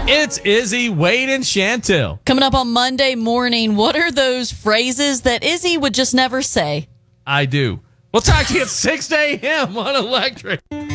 It's Izzy, Wade, and Chantel. Coming up on Monday morning, what are those phrases that Izzy would just never say? I do. We'll talk to you at 6 a.m. on Electric.